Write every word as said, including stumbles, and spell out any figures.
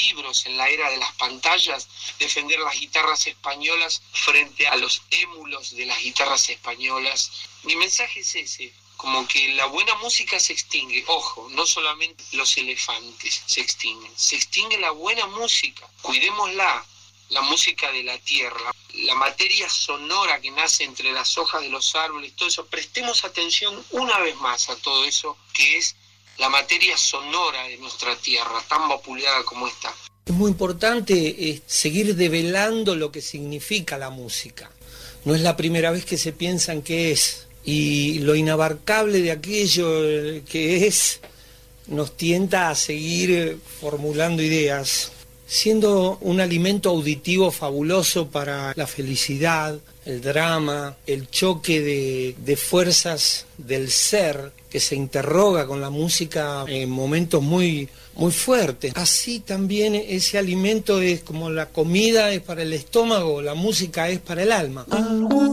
libros en la era de las pantallas, defender las guitarras españolas frente a los émulos de las guitarras españolas. Mi mensaje es ese, como que la buena música se extingue. Ojo, no solamente los elefantes se extinguen, se extingue la buena música, cuidémosla, la música de la tierra, la materia sonora que nace entre las hojas de los árboles, todo eso. Prestemos atención una vez más a todo eso que es la materia sonora de nuestra tierra, tan vapuleada como esta. Es muy importante eh, seguir develando lo que significa la música. No es la primera vez que se piensa en qué es, y lo inabarcable de aquello que es nos tienta a seguir formulando ideas, siendo un alimento auditivo fabuloso para la felicidad, el drama, el choque de, de fuerzas del ser que se interroga con la música en momentos muy, muy fuertes. Así también ese alimento es como la comida es para el estómago, la música es para el alma.